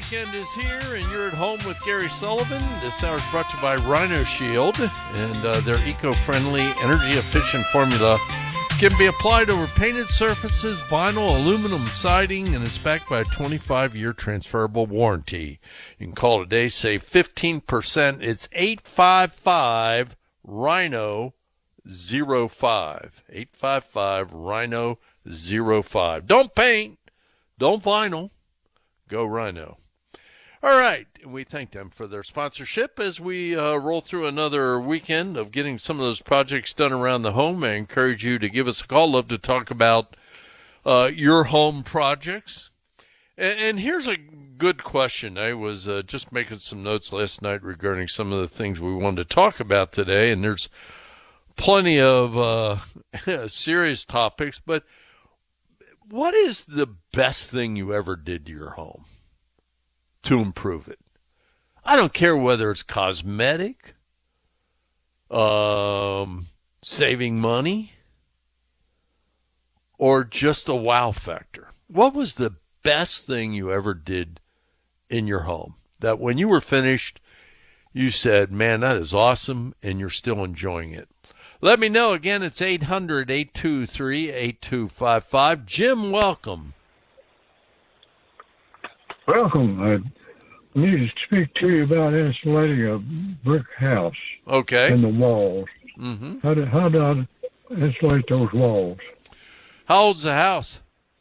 weekend is here, and you're at home with Gary Sullivan. This hour is brought to you by Rhino Shield, and their eco-friendly, energy-efficient formula can be applied over painted surfaces, vinyl, aluminum siding, and is backed by a 25-year transferable warranty. You can call today, save 15%. It's 855-RHINO-05. 855-RHINO-05. Don't paint. Don't vinyl. Go Rhino. All right. We thank them for their sponsorship as we roll through another weekend of getting some of those projects done around the home. I encourage you to give us a call. Love to talk about your home projects. And here's a good question. I was just making some notes last night regarding some of the things we wanted to talk about today, and there's plenty of serious topics, but what is the best thing you ever did to your home to improve it? I don't care whether it's cosmetic, saving money, or just a wow factor. What was the best thing you ever did in your home that when you were finished, you said, man, that is awesome, and you're still enjoying it? Let me know. Again, it's 800-823-8255. Jim, welcome. Welcome. I need to speak to you about insulating a brick house. Okay. And the walls. Mm-hmm. How do I insulate those walls? How old's the house?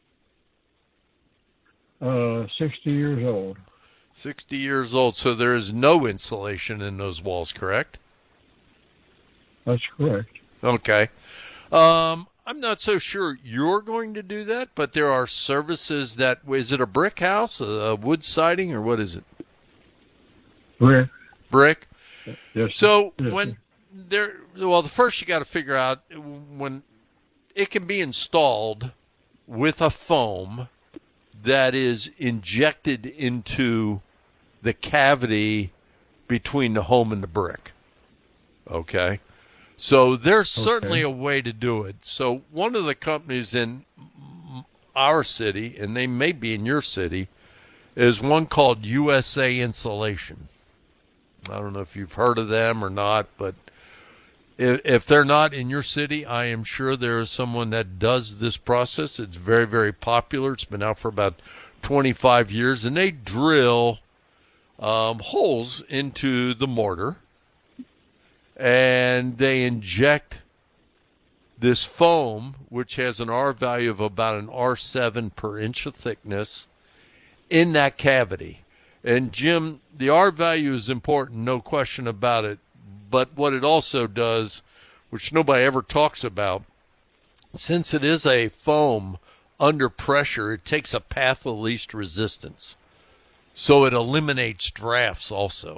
60 years old. 60 years old. So there is no insulation in those walls, correct? That's correct. Okay. I'm not so sure you're going to do that, but there are services that, is it a brick house, a wood siding, or what is it? Brick. Brick? Yes. So yes, when there, well, the first you got to figure out when it can be installed with a foam that is injected into the cavity between the home and the brick. Okay. So there's certainly a way to do it. So one of the companies in our city, and they may be in your city, is one called USA Insulation. I don't know if you've heard of them or not, but if they're not in your city, I am sure there is someone that does this process. It's very, very popular. It's been out for about 25 years, and they drill holes into the mortar, and they inject this foam, which has an R value of about an R7 per inch of thickness, in that cavity. And Jim, the R value is important, no question about it. But what it also does, which nobody ever talks about, since it is a foam under pressure, it takes a path of least resistance. So it eliminates drafts also.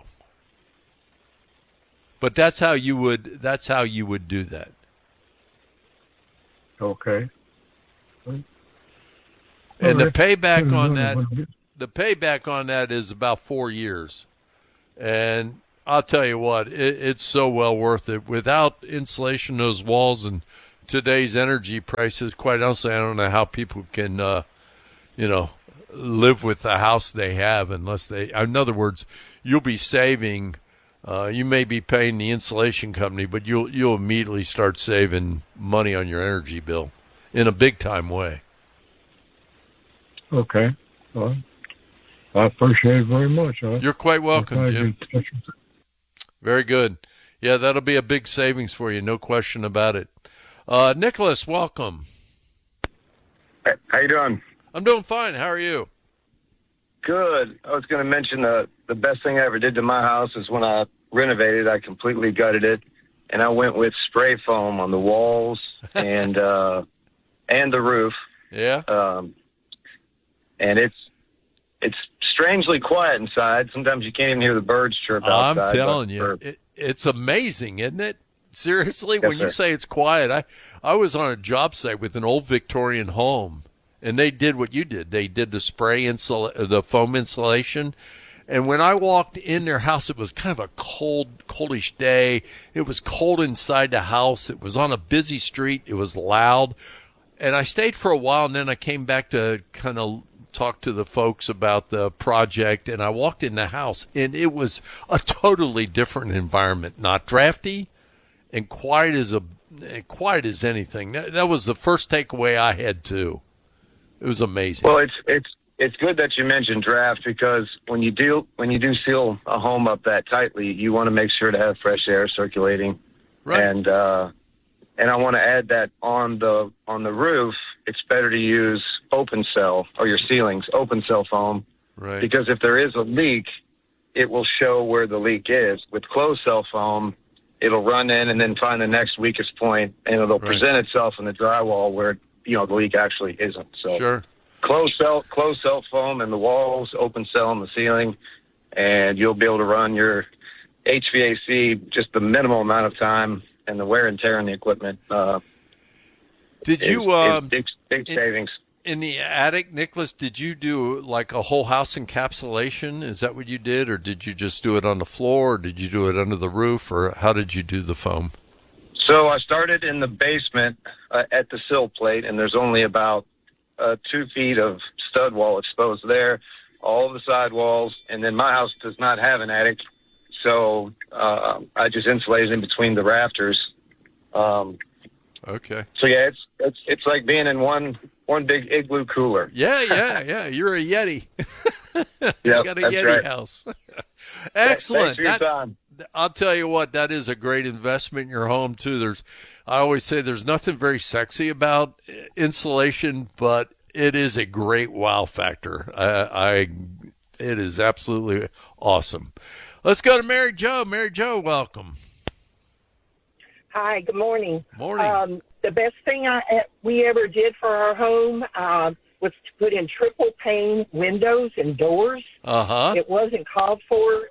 But that's how you would do that. Okay. And the payback on that is about 4 years. And I'll tell you what, it's so well worth it. Without insulation, those walls and today's energy prices, quite honestly, I don't know how people can, live with the house they have unless they, in other words, you'll be saving. You may be paying the insulation company, but you'll immediately start saving money on your energy bill in a big time way. Okay. Well, I appreciate it very much. You're quite welcome, Jim. Very good. Yeah, that'll be a big savings for you, no question about it. Nicholas, welcome. How you doing? I'm doing fine. How are you? Good. I was going to mention the best thing I ever did to my house is when I renovated. I completely gutted it, and I went with spray foam on the walls and the roof. Yeah. And it's strangely quiet inside. Sometimes you can't even hear the birds chirp outside. I'm telling you, it's amazing, isn't it? Seriously, Yes, when you say it's quiet, I was on a job site with an old Victorian home, and they did what you did. They did the the foam insulation. And when I walked in their house, it was kind of a coldish day. It was cold inside the house. It was on a busy street. It was loud. And I stayed for a while, and then I came back to kind of talk to the folks about the project, and I walked in the house, and it was a totally different environment, not drafty and quiet as anything. That was the first takeaway I had too. It was amazing. Well, it's good that you mentioned draft, because when you do seal a home up that tightly, you want to make sure to have fresh air circulating. Right. And I want to add that on the roof, it's better to use open cell, or your ceilings, open cell foam. Right. Because if there is a leak, it will show where the leak is. With closed cell foam, it'll run in and then find the next weakest point, and it'll present itself in the drywall where, the leak actually isn't. So Sure. Closed cell foam in the walls, open cell in the ceiling, and you'll be able to run your HVAC just the minimal amount of time, and the wear and tear on the equipment. Did you big savings in the attic, Nicholas? Did you do like a whole house encapsulation? Is that what you did, or did you just do it on the floor, or did you do it under the roof, or how did you do the foam? So I started in the basement at the sill plate, and there's only about 2 feet of stud wall exposed there, all of the side walls, and then my house does not have an attic, so I just insulated in between the rafters. Okay. So yeah, it's like being in one big igloo cooler. Yeah. You're a Yeti. Yeah, you got a that's Yeti right. house. Excellent. Thanks for your time. I'll tell you what, that is a great investment in your home too. I always say there's nothing very sexy about insulation, but it is a great wow factor. It is absolutely awesome. Let's go to Mary Jo. Mary Jo, welcome. Hi, good morning. Morning. The best thing we ever did for our home was to put in triple pane windows and doors. Uh-huh. It wasn't called for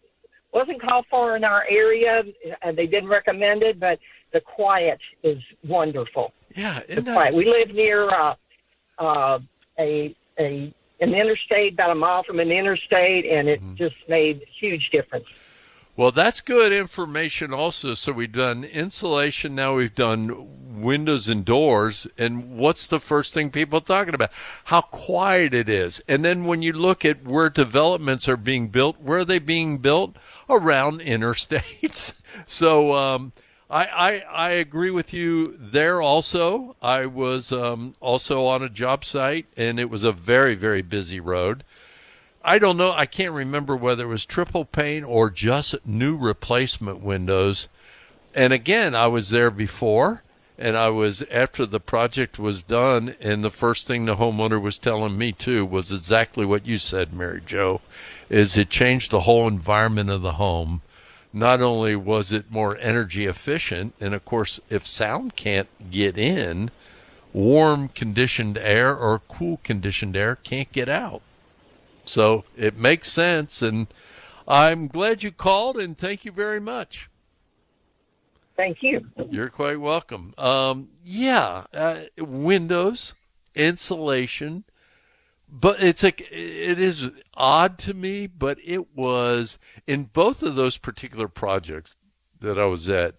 in our area. They didn't recommend it, but the quiet is wonderful. Yeah, The quiet. We live near an interstate, about a mile from an interstate, and it just made a huge difference. Well, that's good information also. So we've done insulation, now we've done windows and doors, and what's the first thing people are talking about? How quiet it is. And then when you look at where developments are being built, where are they being built? Around interstates. So I agree with you there also. I was also on a job site, and it was a very, very busy road. I don't know. I can't remember whether it was triple pane or just new replacement windows. And again, I was there before, and I was after the project was done. And the first thing the homeowner was telling me too was exactly what you said, Mary Jo, is it changed the whole environment of the home. Not only was it more energy efficient, and of course, if sound can't get in, warm conditioned air or cool conditioned air can't get out. So it makes sense, and I'm glad you called, and thank you very much. Thank you. You're quite welcome. Windows, insulation, but it is odd to me, but it was in both of those particular projects that I was at.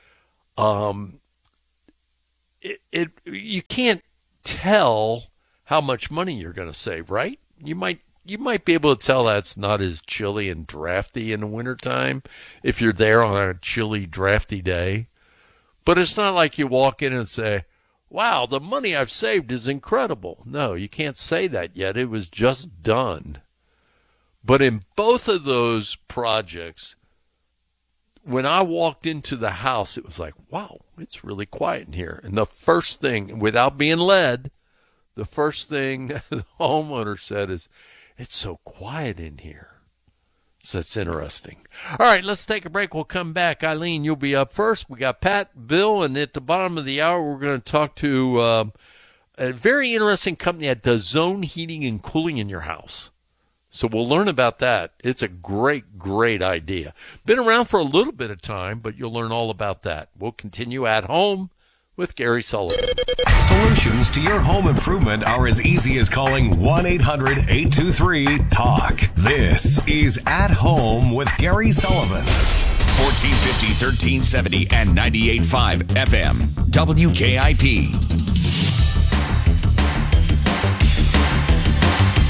You can't tell how much money you're going to save, right? You might be able to tell that's not as chilly and drafty in the wintertime if you're there on a chilly, drafty day. But it's not like you walk in and say, wow, the money I've saved is incredible. No, you can't say that yet. It was just done. But in both of those projects, when I walked into the house, it was like, wow, it's really quiet in here. And the first thing, without being led, the first thing the homeowner said is, it's so quiet in here. So that's interesting. All right, let's take a break. We'll come back. Eileen, you'll be up first. We got Pat, Bill, and at the bottom of the hour, we're going to talk to a very interesting company that does zone heating and cooling in your house. So we'll learn about that. It's a great, great idea. Been around for a little bit of time, but you'll learn all about that. We'll continue at home with Gary Sullivan. Solutions to your home improvement are as easy as calling 1-800-823-TALK. This is At Home with Gary Sullivan. 1450, 1370, and 98.5 FM. WKIP.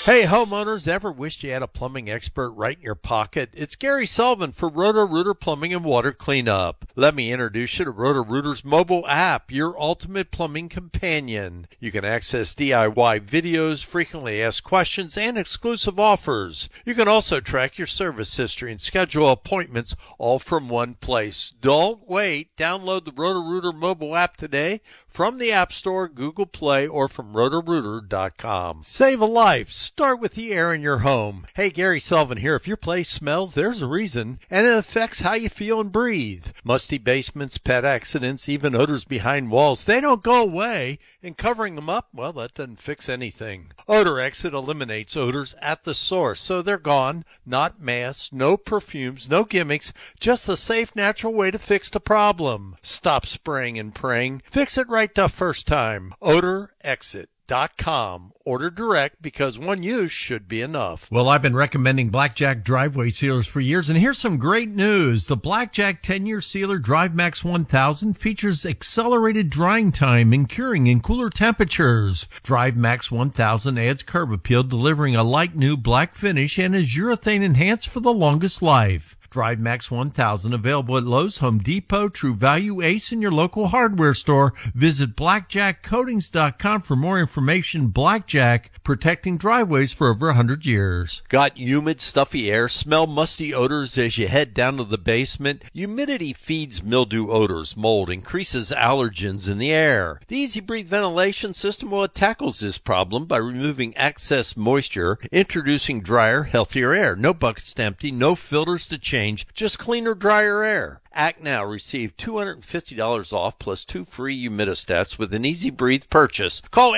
Hey, homeowners, ever wished you had a plumbing expert right in your pocket? It's Gary Sullivan for Roto-Rooter Plumbing and Water Cleanup. Let me introduce you to Roto-Rooter's mobile app, your ultimate plumbing companion. You can access DIY videos, frequently asked questions, and exclusive offers. You can also track your service history and schedule appointments all from one place. Don't wait. Download the Roto-Rooter mobile app today from the App Store, Google Play, or from Roto-Rooter.com. Save a life. Start with the air in your home. Hey, Gary Sullivan here. If your place smells, there's a reason, and it affects how you feel and breathe. Musty basements, pet accidents, even odors behind walls, they don't go away, and covering them up, well, that doesn't fix anything. Odor Exit eliminates odors at the source, so they're gone. Not masks, no perfumes, no gimmicks, just the safe, natural way to fix the problem. Stop spraying and praying. Fix it right the first time. OdorExit.com. Order direct because one use should be enough. Well, I've been recommending Blackjack driveway sealers for years, and here's some great news. The Blackjack 10-year sealer DriveMax 1000 features accelerated drying time and curing in cooler temperatures. DriveMax 1000 adds curb appeal, delivering a light new black finish, and is urethane enhanced for the longest life. DriveMax 1000 available at Lowe's, Home Depot, True Value, Ace, and your local hardware store. Visit blackjackcoatings.com for more information. Blackjack, protecting driveways for over 100 years. Got humid, stuffy air, smell musty odors as you head down to the basement? Humidity feeds mildew odors, mold, increases allergens in the air. The Easy Breathe ventilation system, well, it tackles this problem by removing excess moisture, introducing drier, healthier air. No buckets to empty, no filters to change. Just cleaner, drier air. Act now. Receive $250 off plus 2 free humidistats with an Easy Breathe purchase. Call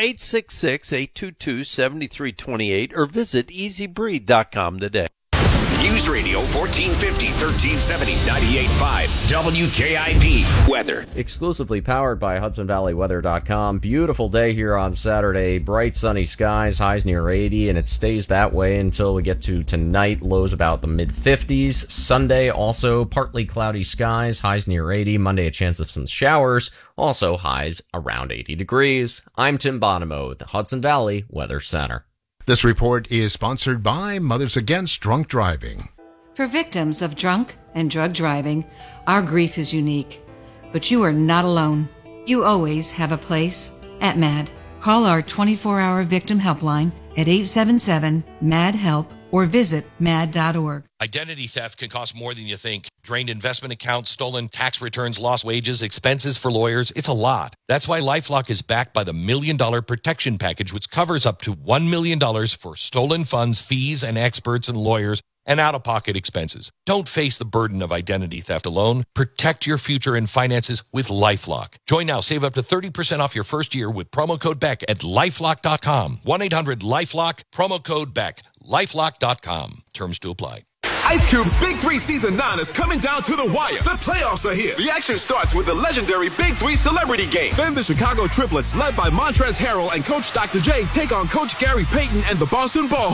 866-822-7328 or visit easybreathe.com today. News Radio 1450, 1370, 98.5, WKIP. Weather. Exclusively powered by HudsonValleyWeather.com. Beautiful day here on Saturday. Bright sunny skies, highs near 80, and it stays that way until we get to tonight. Lows about the mid-50s. Sunday, also partly cloudy skies, highs near 80. Monday, a chance of some showers. Also highs around 80 degrees. I'm Tim Bonomo with the Hudson Valley Weather Center. This report is sponsored by Mothers Against Drunk Driving. For victims of drunk and drug driving, our grief is unique. But you are not alone. You always have a place at MAD. Call our 24-hour victim helpline at 877-MAD-HELP or visit mad.org. Identity theft can cost more than you think. Drained investment accounts, stolen tax returns, lost wages, expenses for lawyers. It's a lot. That's why LifeLock is backed by the $1 Million Protection Package, which covers up to $1 million for stolen funds, fees, and experts and lawyers, and out-of-pocket expenses. Don't face the burden of identity theft alone. Protect your future and finances with LifeLock. Join now. Save up to 30% off your first year with promo code BECK at LifeLock.com. 1-800-LifeLock, promo code BECK. LifeLock.com. Terms to apply. Ice Cube's Big 3 Season 9 is coming down to the wire. The playoffs are here. The action starts with the legendary Big 3 Celebrity Game. Then the Chicago Triplets, led by Montrezl Harrell and Coach Dr. J, take on Coach Gary Payton and the Boston Ball